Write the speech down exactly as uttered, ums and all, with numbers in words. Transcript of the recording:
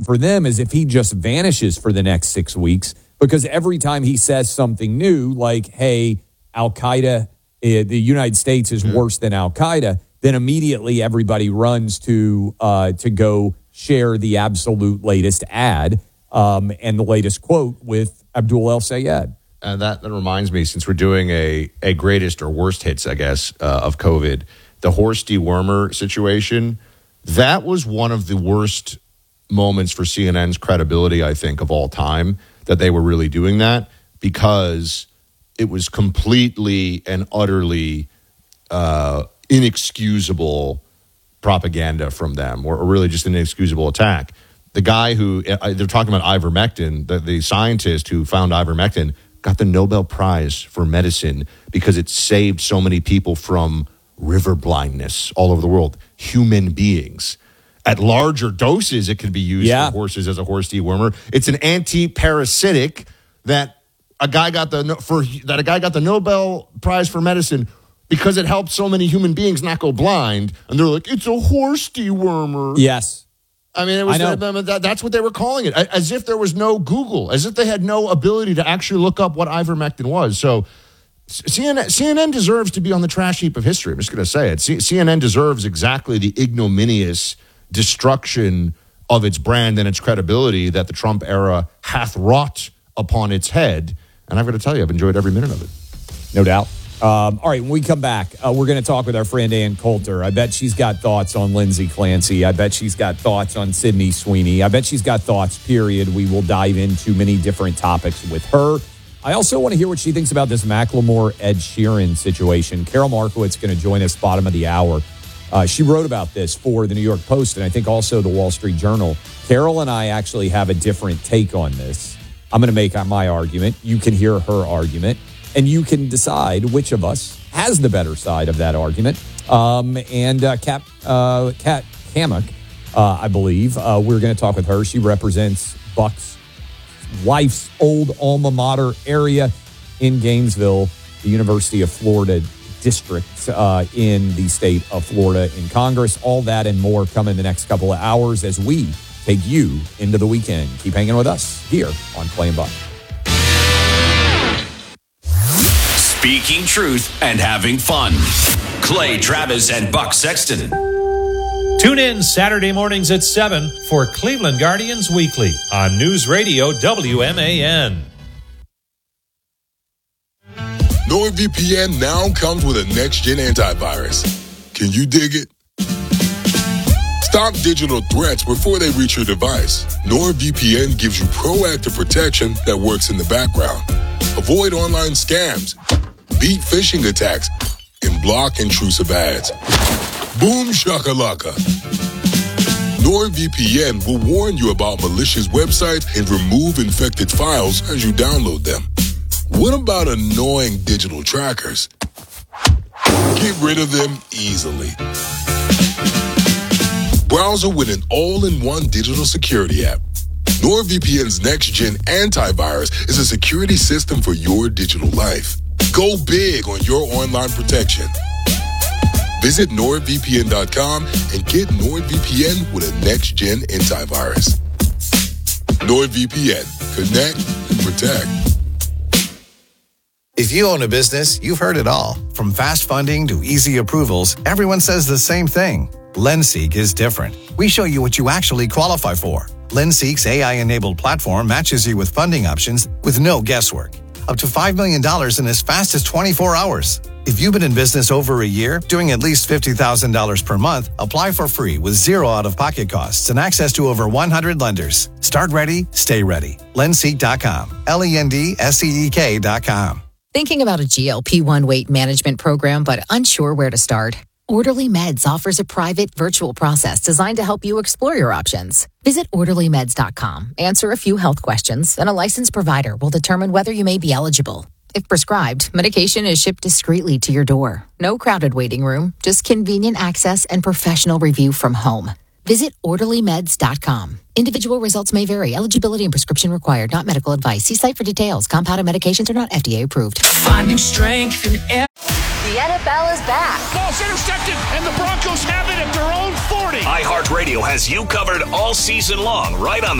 for them is if he just vanishes for the next six weeks, because every time he says something new, like, hey, Al-Qaeda, uh, the United States is worse than Al-Qaeda, then immediately everybody runs to uh, to go share the absolute latest ad um, and the latest quote with Abdul El-Sayed. And that, that reminds me, since we're doing a, a greatest or worst hits, I guess, uh, of COVID, the Horst dewormer situation, that was one of the worst moments for C N N's credibility, I think, of all time, that they were really doing that, because it was completely and utterly uh, inexcusable propaganda from them, or, or really just an inexcusable attack. The guy who, uh, they're talking about ivermectin, the, the scientist who found ivermectin, got the Nobel Prize for medicine because it saved so many people from river blindness all over the world. Human beings. At larger doses, it can be used yeah. for horses as a horse dewormer. It's an anti-parasitic that a guy got the for that a guy got the Nobel Prize for medicine because it helped so many human beings not go blind. And they're like, it's a horse dewormer. Yes. I mean, it was I the, that, that's what they were calling it, as if there was no Google, as if they had no ability to actually look up what ivermectin was. So C N N, C N N deserves to be on the trash heap of history. I'm just going to say it. C- CNN deserves exactly the ignominious destruction of its brand and its credibility that the Trump era hath wrought upon its head. And I've got to tell you, I've enjoyed every minute of it. No doubt. Um, all right, when we come back, uh, we're going to talk with our friend Ann Coulter. I bet she's got thoughts on Lindsay Clancy. I bet she's got thoughts on Sydney Sweeney. I bet she's got thoughts, period. We will dive into many different topics with her. I also want to hear what she thinks about this Macklemore Ed Sheeran situation. Carol Markowitz is going to join us bottom of the hour. Uh, she wrote about this for the New York Post and I think also the Wall Street Journal. Carol and I actually have a different take on this. I'm going to make my argument. You can hear her argument. And you can decide which of us has the better side of that argument. Um, and uh, Kat, uh, Kat Hammock, uh, I believe, uh, we're going to talk with her. She represents Buck's wife's old alma mater area in Gainesville, the University of Florida district uh, in the state of Florida in Congress. All that and more come in the next couple of hours as we take you into the weekend. Keep hanging with us here on Clay and Buck. Speaking truth and having fun. Clay Travis and Buck Sexton. Tune in Saturday mornings at seven for Cleveland Guardians Weekly on News Radio W M A N. NordVPN now comes with a next-gen antivirus. Can you dig it? Stop digital threats before they reach your device. NordVPN gives you proactive protection that works in the background. Avoid online scams, beat phishing attacks, and block intrusive ads. Boom shakalaka. NordVPN will warn you about malicious websites and remove infected files as you download them. What about annoying digital trackers? Get rid of them easily. Browser with an all-in-one digital security app. NordVPN's next-gen antivirus is a security system for your digital life. Go big on your online protection. Visit nord V P N dot com and get NordVPN with a next-gen antivirus. NordVPN. Connect and protect. If you own a business, you've heard it all. From fast funding to easy approvals, everyone says the same thing. LendSeek is different. We show you what you actually qualify for. LendSeek's A I-enabled platform matches you with funding options with no guesswork. Up to five million dollars in as fast as twenty-four hours. If you've been in business over a year, doing at least fifty thousand dollars per month, apply for free with zero out-of-pocket costs and access to over one hundred lenders. Start ready, stay ready. Lendseek dot com. L E N D S E E K dot com. Thinking about a G L P one weight management program but unsure where to start? Orderly Meds offers a private virtual process designed to help you explore your options. Visit orderly meds dot com, answer a few health questions, and a licensed provider will determine whether you may be eligible. If prescribed, medication is shipped discreetly to your door. No crowded waiting room, just convenient access and professional review from home. Visit orderly meds dot com. Individual results may vary. Eligibility and prescription required, not medical advice. See site for details. Compounded medications are not F D A approved. Finding strength in air. The N F L is back. Ball's intercepted, and the Broncos have it at their own forty. iHeartRadio has you covered all season long, right on the